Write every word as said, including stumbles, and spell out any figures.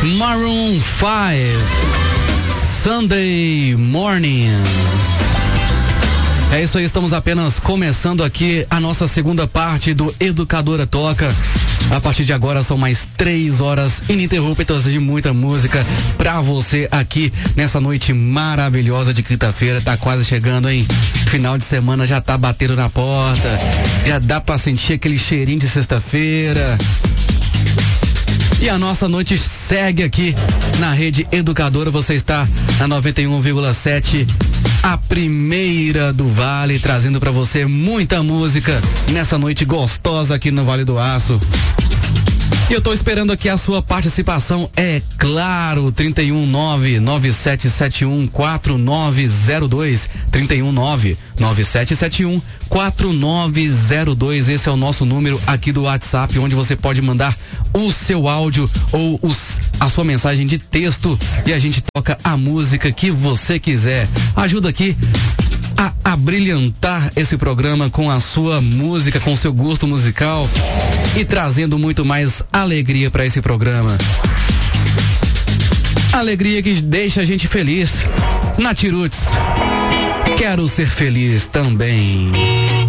Maroon five, Sunday Morning. É isso aí, estamos apenas começando aqui a nossa segunda parte do Educadora Toca. A partir de agora são mais três horas ininterruptas de muita música pra você aqui nessa noite maravilhosa de quinta-feira. Tá quase chegando, hein? Final de semana já tá batendo na porta, já dá pra sentir aquele cheirinho de sexta-feira. E a nossa noite segue aqui na Rede Educadora. Você está na noventa e um vírgula sete, a primeira do Vale, trazendo para você muita música nessa noite gostosa aqui no Vale do Aço. E eu tô esperando aqui a sua participação, é claro, trinta e um nove nove sete sete um quatro nove zero dois, trinta e um nove nove sete sete um quatro nove zero dois, esse é o nosso número aqui do WhatsApp, onde você pode mandar o seu áudio ou os, a sua mensagem de texto e a gente toca a música que você quiser. Ajuda aqui a, a brilhantar esse programa com a sua música, com o seu gosto musical e trazendo muito mais alegria para esse programa. Alegria que deixa a gente feliz. Nath Roots, quero ser feliz também.